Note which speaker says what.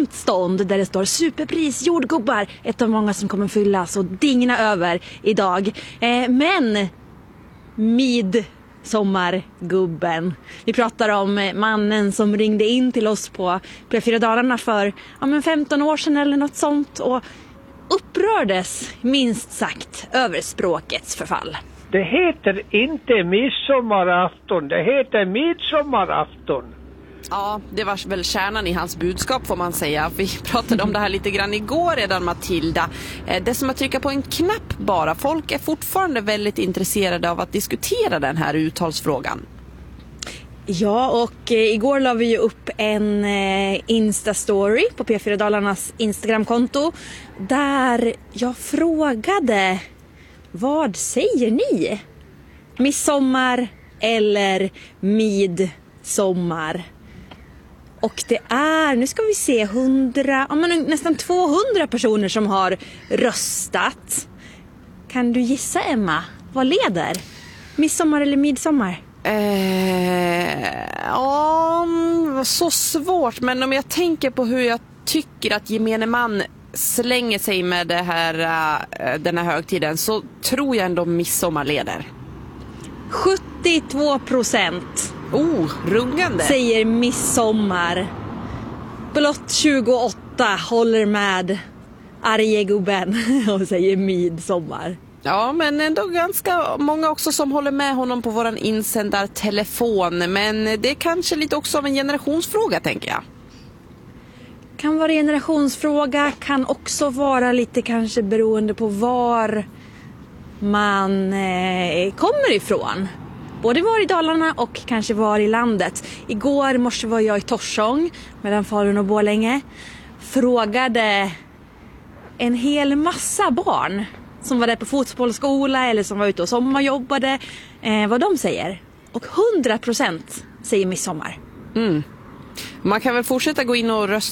Speaker 1: skämtstånd där det står superpris jordgubbar. Ett av många som kommer fyllas och digna över idag. Men midsommargubben. Vi pratar om mannen som ringde in till oss på P4 Dalarna för 15 år sedan eller något sånt och upprördes minst sagt över språkets förfall.
Speaker 2: Det heter inte midsommarafton, det heter midsommarafton.
Speaker 3: Ja, det var väl kärnan i hans budskap får man säga. Vi pratade om det här lite grann igår redan, Matilda. Det är som att trycka på en knapp bara. Folk är fortfarande väldigt intresserade av att diskutera den här uttalsfrågan.
Speaker 1: Ja, och igår la vi ju upp en Insta-story på P4 Dalarnas Instagramkonto där jag frågade: vad säger ni? Midsommar eller midsommar? Och det är, nu ska vi se, nästan 200 personer som har röstat. Kan du gissa, Emma? Vad leder? Midsommar eller midsommar?
Speaker 3: Så svårt. Men om jag tänker på hur jag tycker att gemene man slänger sig med det här, den här högtiden, så tror jag ändå midsommar leder.
Speaker 1: 72%.
Speaker 3: Rungande.
Speaker 1: Säger midsommar. Blott 28 håller med arge gubben och säger midsommar.
Speaker 3: Ja, men ändå ganska många också som håller med honom på våran insändartelefon. Men det är kanske lite också av en generationsfråga, tänker jag.
Speaker 1: Kan vara generationsfråga, kan också vara lite kanske beroende på var man kommer ifrån. Både var i Dalarna och kanske var i landet. Igår morse var jag i Torsång mellan Falun och Borlänge. Frågade en hel massa barn som var där på fotbollsskola eller som var ute och sommarjobbade vad de säger. Och 100% säger midsommar.
Speaker 3: Man kan väl fortsätta gå in och rösta